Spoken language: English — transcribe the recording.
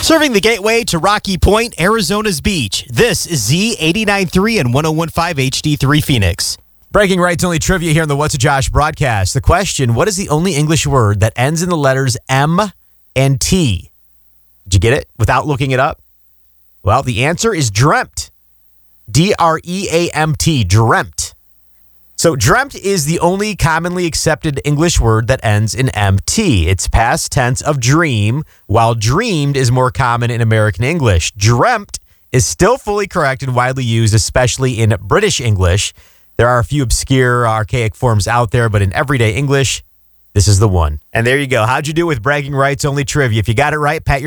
Serving the gateway to Rocky Point, Arizona's beach. This is Z89.3 and 101.5 HD3 Phoenix. Breaking Rights Only trivia here on the What's a Josh broadcast. The question, what is the only English word that ends in the letters M and T? Did you get it without looking it up? Well, the answer is dreamt. D-R-E-A-M-T, dreamt. So dreamt is the only commonly accepted English word that ends in MT. It's past tense of dream, while dreamed is more common in American English. Dreamt is still fully correct and widely used, especially in British English. There are a few obscure, archaic forms out there, but in everyday English, this is the one. And there you go. How'd you do with Bragging Rights Only trivia? If you got it right, pat yourself